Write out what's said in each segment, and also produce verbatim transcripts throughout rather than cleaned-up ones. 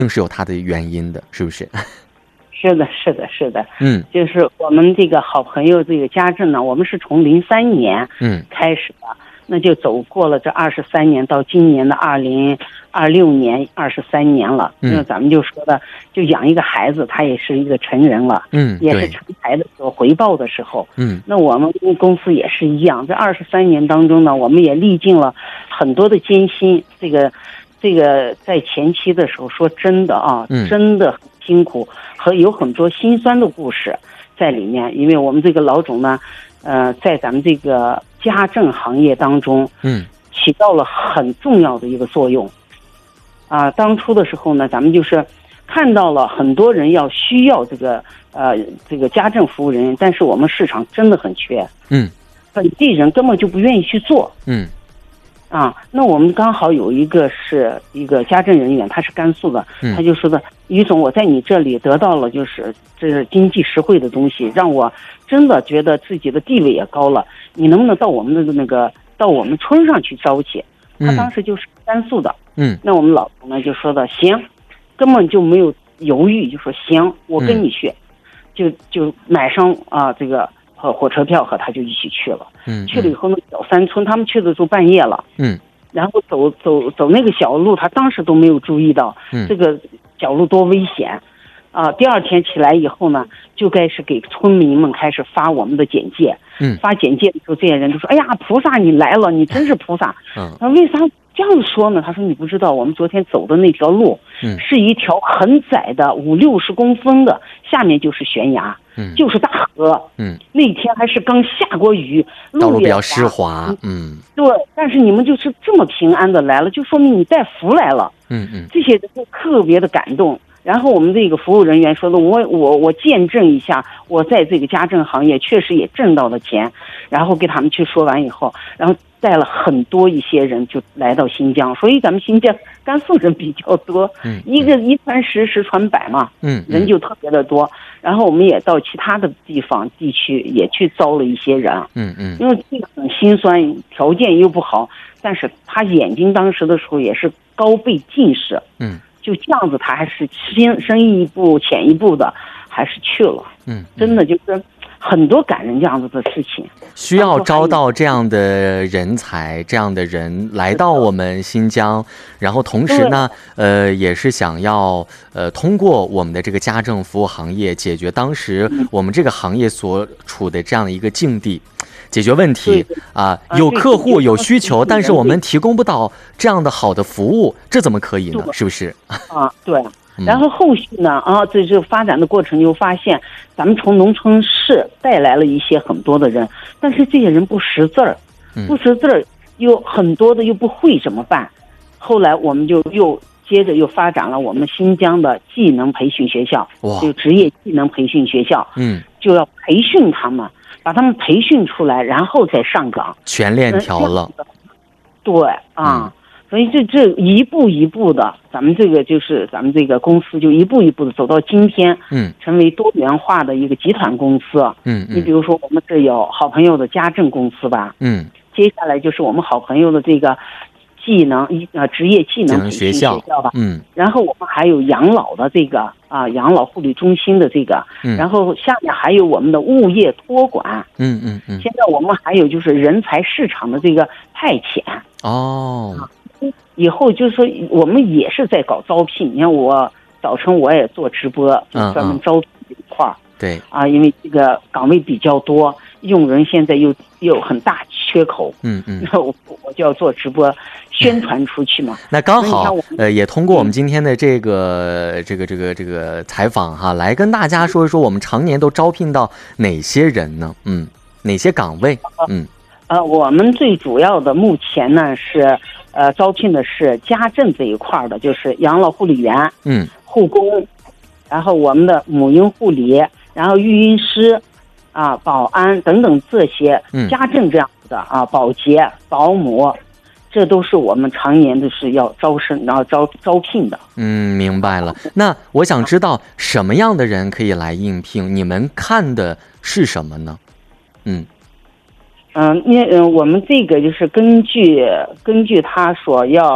定是有它的原因的，是不是？ 是的，是的，是的， 嗯， 就是我们这个好朋友这个家政呢，我们是从零三年嗯开始的，那就走过了这二十三年，到今年的二零二六年，二十三年了。 嗯那咱们就说的，就养一个孩子，他也是一个成人了， 嗯， 也是对， 成才的时候回报的时候。 嗯那我们公司也是一样，这二十三年当中呢，我们也历尽了很多的艰辛。这个，这个在前期的时候，说真的啊， 嗯真的很辛苦，和有很多辛酸的故事在里面。因为我们这个老总呢，呃，在咱们这个家政行业当中， 嗯起到了很重要的一个作用。啊，当初的时候呢，咱们就是看到了很多人要需要这个呃这个家政服务人员，但是我们市场真的很缺， 嗯本地人根本就不愿意去做。 嗯啊，那我们刚好有一个是一个家政人员，他是甘肃的， 嗯他就说的，于总，我在你这里得到了就是这是经济实惠的东西，让我真的觉得自己的地位也高了，你能不能到我们的那个到我们村上去招去？他当时就是甘肃的， 嗯那我们老总呢就说的行，根本就没有犹豫，就说行，我跟你去， 嗯、 就就买上啊这个和火车票和他就一起去了。 嗯， 去了以后呢，小山村他们去的时候半夜了， 嗯， 然后走走走那个小路，他当时都没有注意到， 嗯， 这个小路多危险。啊，第二天起来以后呢，就该是给村民们开始发我们的简介。 嗯， 发简介的时候，这些人都说：“哎呀，菩萨你来了，你真是菩萨。” 嗯， 那为啥这样说呢？他说：“你不知道，我们昨天走的那条路， 嗯， 是一条很窄的五六十公分的，下面就是悬崖， 嗯， 就是大河。 嗯， 那天还是刚下过雨， 道路比较也湿滑。嗯， 对，但是你们就是这么平安的来了，就说明你带福来了。 嗯嗯， 这些人就特别的感动。然后我们这个服务人员说的，我我我见证一下，我在这个家政行业确实也挣到了钱，然后给他们去说完以后，然后带了很多一些人就来到新疆，所以咱们新疆甘肃人比较多， 嗯， 一个一传十，十传百嘛， 嗯， 人就特别的多。然后我们也到其他的地方地区也去招了一些人， 嗯嗯， 因为这个很心酸，条件又不好，但是他眼睛当时的时候也是高倍近视， 嗯。 就这样子，他还是先深一步浅一步的，还是去了。 嗯， 真的就是很多感人这样子的事情。 需要招到这样的人才，这样的人来到我们新疆，然后同时呢，呃，也是想要呃通过我们的这个家政服务行业，解决当时我们这个行业所处的这样的一个境地。解决问题啊，有客户有需求，但是我们提供不到这样的好的服务，这怎么可以呢？是不是？ 啊，对。然后后续呢，啊，这这发展的过程就发现，咱们从农村市带来了一些很多的人，但是这些人不识字儿，不识字儿，又很多的又不会怎么办？后来我们就又接着又发展了我们新疆的技能培训学校，就职业技能培训学校， 嗯， 就要培训他们。把他们培训出来，然后再上岗， 全链条了。 对啊，嗯、所以这这一步一步的，咱们这个就是咱们这个公司就一步一步的走到今天， 嗯， 成为多元化的一个集团公司。 嗯，嗯你比如说我们这有好朋友的家政公司吧， 嗯， 接下来就是我们好朋友的这个技能呃职业技能培训学校吧， 嗯， 然后我们还有养老的这个啊养老护理中心的这个， 嗯， 然后下面还有我们的物业托管， 嗯嗯嗯， 现在我们还有就是人才市场的这个派遣哦， 以后就是说我们也是在搞招聘，你看我早晨我也做直播，就专门招聘这一块儿， 对啊，因为这个岗位比较多，用人现在又又有很大缺口， 嗯嗯， 那我我就要做直播宣传出去嘛。 那刚好，呃，也通过我们今天的这个、嗯、这个这个这个采访哈，来跟大家说一说我们常年都招聘到哪些人呢？嗯，哪些岗位？嗯， 呃，我们最主要的目前呢是呃招聘的是家政这一块的，就是养老护理员， 嗯， 护工，然后我们的母婴护理，然后育婴师。啊，保安等等这些家政这样的、嗯、啊，保洁、保姆，这都是我们常年的是要招生，然后招招聘的。 嗯，明白了。那我想知道什么样的人可以来应聘？你们看的是什么呢？嗯嗯，那嗯，我们这个就是根据根据他所要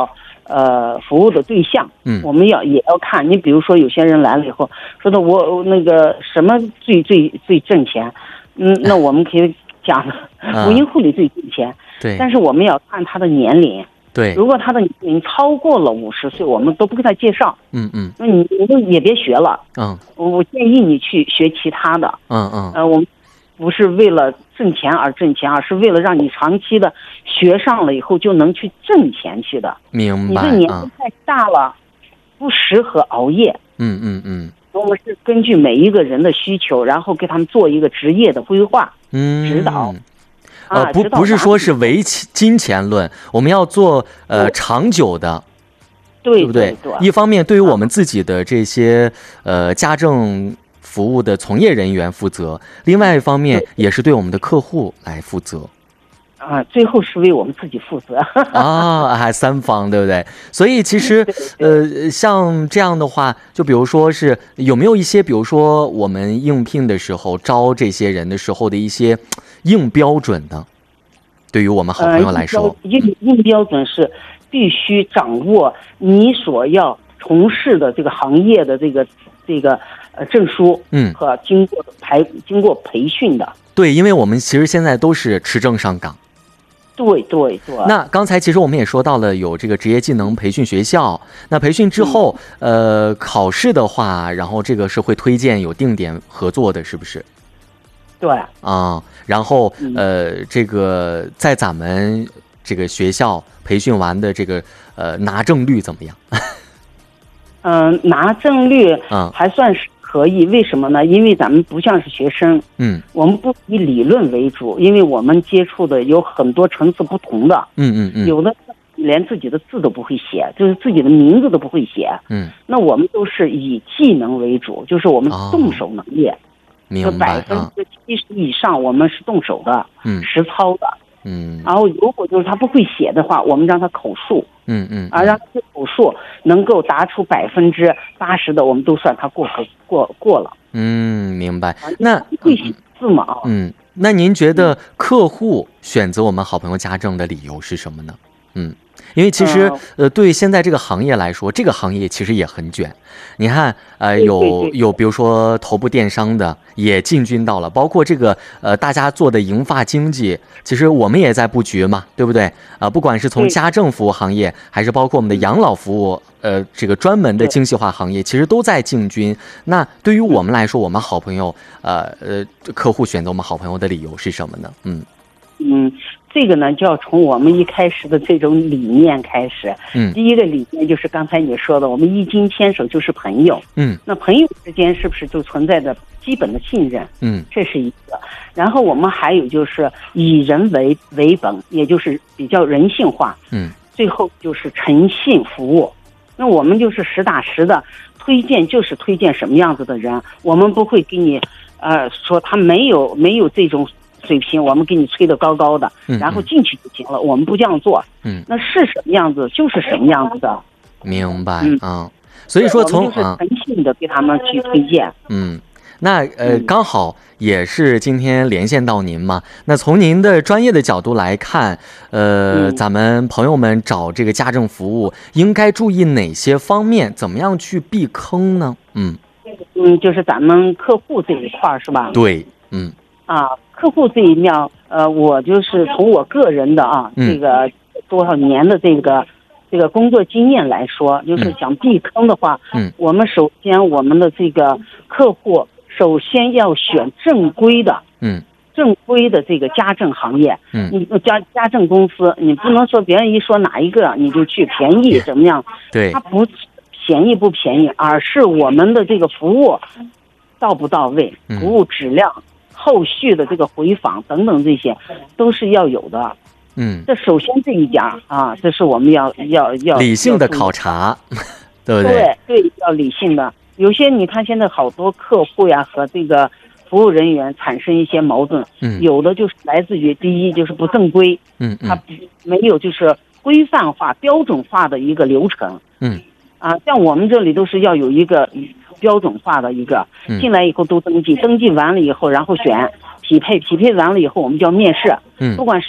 呃服务的对象， 嗯， 我们要也要看。你比如说有些人来了以后说的我那个什么最最最挣钱，嗯，那我们可以讲母婴护理最挣钱， 对， 但是我们要看他的年龄。 对， 如果他的年龄超过了五十岁，我们都不给他介绍。 嗯嗯， 那你你也别学了。 嗯， 我建议你去学其他的。 嗯嗯， 呃，我们不是为了挣钱而挣钱，而是为了让你长期的学上了以后就能去挣钱去的。 明白。 你这年纪太大了，不适合熬夜。 嗯嗯嗯， 我们是根据每一个人的需求，然后给他们做一个职业的规划、 嗯， 指导。 呃，不不是说是唯金钱论，我们要做呃长久的， 对不对？一方面对于我们自己的这些呃家政服务的从业人员负责，另外一方面也是对我们的客户来负责。 啊，最后是为我们自己负责啊，还三方，对不对？所以其实，呃，像这样的话，就比如说是有没有一些，比如说我们应聘的时候招这些人的时候的一些硬标准呢？对于我们好朋友来说， 硬硬标准是必须掌握你所要从事的这个行业的这个这个呃证书， 嗯， 和经过培经过培训的。 对，因为我们其实现在都是持证上岗。 对对对。 那刚才其实我们也说到了有这个职业技能培训学校，那培训之后，嗯、呃，考试的话，然后这个是会推荐有定点合作的，是不是？ 对。 啊，然后呃，这个在咱们这个学校培训完的这个呃拿证率怎么样？ 嗯、呃，拿证率嗯还算是可以，为什么呢？因为咱们不像是学生， 嗯， 我们不以理论为主，因为我们接触的有很多层次不同的， 嗯嗯嗯， 有的连自己的字都不会写，就是自己的名字都不会写， 嗯， 那我们都是以技能为主，就是我们动手能力， 明白， 百分之七十以上我们是动手的， 嗯， 实操的， 嗯， 然后如果就是他不会写的话，我们让他口述。 嗯嗯， 啊，让他口述能够答出百分之八十的，我们都算他过过过了。 嗯，明白。那会写字嘛？啊， 嗯，那您觉得客户选择我们好朋友家政的理由是什么呢？嗯，因为其实呃，对现在这个行业来说，这个行业其实也很卷。你看，呃，有有比如说头部电商的也进军到了，包括这个呃大家做的银发经济，其实我们也在布局嘛，对不对？啊、呃，不管是从家政服务行业，还是包括我们的养老服务，呃，这个专门的精细化行业，其实都在进军。那对于我们来说，我们好朋友，呃呃，客户选择我们好朋友的理由是什么呢？嗯嗯。这个呢，就要从我们一开始的这种理念开始。 嗯， 第一个理念就是刚才你说的，我们衣襟牵手就是朋友。 嗯， 那朋友之间是不是就存在着基本的信任？ 嗯， 这是一个。然后我们还有就是以人为为本，也就是比较人性化。 嗯， 最后就是诚信服务。那我们就是实打实的推荐，就是推荐什么样子的人，我们不会给你呃说他没有没有这种水平，我们给你吹得高高的，然后进去就行了。嗯、我们不这样做。 嗯， 那是什么样子就是什么样子的。 明白。嗯，啊、所以说从就是诚信的给他们去推荐。 嗯，那呃，刚好也是今天连线到您嘛。那从您的专业的角度来看，呃， 嗯、 咱们朋友们找这个家政服务应该注意哪些方面？怎么样去避坑呢？嗯嗯，就是咱们客户这一块是吧？ 对，嗯。 啊，客户这一面，呃，我就是从我个人的啊， 嗯、 这个多少年的这个这个工作经验来说，就是想避坑的话， 嗯， 我们首先我们的这个客户首先要选正规的， 嗯， 正规的这个家政行业， 嗯， 你家家政公司，你不能说别人一说哪一个你就去便宜怎么样？ 对， 它不便宜不便宜，而是我们的这个服务到不到位，服务质量。嗯，后续的这个回访等等这些都是要有的。 嗯， 这首先这一点啊，这是我们要要要理性的考察，对不对？ 对对，要理性的。有些你看现在好多客户呀和这个服务人员产生一些矛盾， 嗯， 有的就是来自于第一就是不正规， 嗯嗯， 它没有就是规范化、标准化的一个流程， 嗯， 啊，像我们这里都是要有一个标准化的一个，进来以后都登记，登记完了以后，然后选匹配，匹配完了以后我们叫面试， 嗯， 不管是远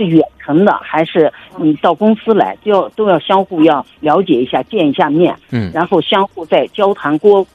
层的，还是你到公司来，都要都要相互要了解一下，见一下面， 嗯， 然后相互再交谈沟